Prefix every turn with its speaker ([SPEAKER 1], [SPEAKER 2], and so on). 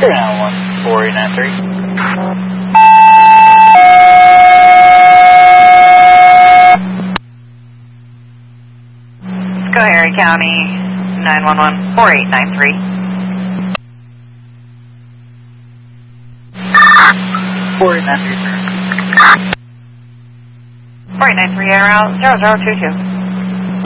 [SPEAKER 1] Schoharie County, 911, 4893.
[SPEAKER 2] 4893, sir.
[SPEAKER 1] 4893, route 0022.